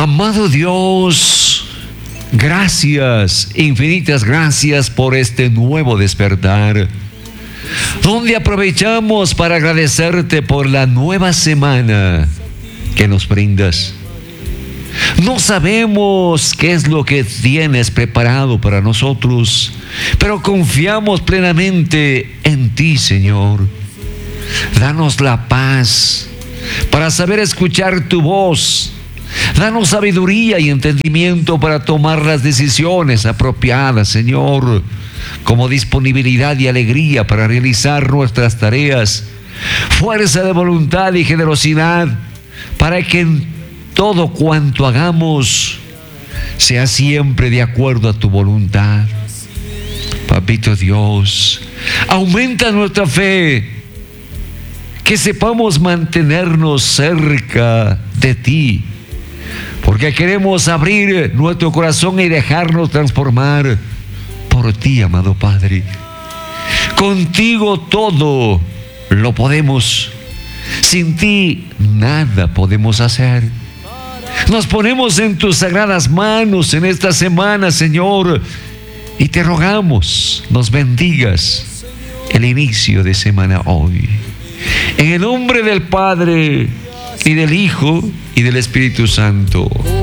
Amado Dios, gracias, infinitas gracias por este nuevo despertar, donde aprovechamos para agradecerte por la nueva semana que nos brindas. No sabemos qué es lo que tienes preparado para nosotros, pero confiamos plenamente en ti, Señor. Danos la paz para saber escuchar tu voz. Danos sabiduría y entendimiento para tomar las decisiones apropiadas, Señor, como disponibilidad y alegría para realizar nuestras tareas, fuerza de voluntad y generosidad para que en todo cuanto hagamos sea siempre de acuerdo a tu voluntad. Papito Dios, aumenta nuestra fe, que sepamos mantenernos cerca de ti, porque queremos abrir nuestro corazón y dejarnos transformar por ti, amado Padre. Contigo todo lo podemos. Sin ti nada podemos hacer. Nos ponemos en tus sagradas manos en esta semana, Señor, y te rogamos, nos bendigas el inicio de semana hoy. En el nombre del Padre, y del Hijo, y del Espíritu Santo.